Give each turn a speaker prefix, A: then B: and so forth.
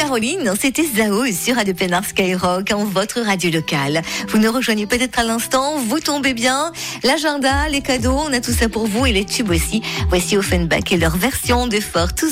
A: Caroline, c'était Zao sur Radio Pénard Skyrock, votre radio locale. Vous nous rejoignez peut-être à l'instant, vous tombez bien. L'agenda, les cadeaux, on a tout ça pour vous et les tubes aussi. Voici Offenbach et leur version de Fort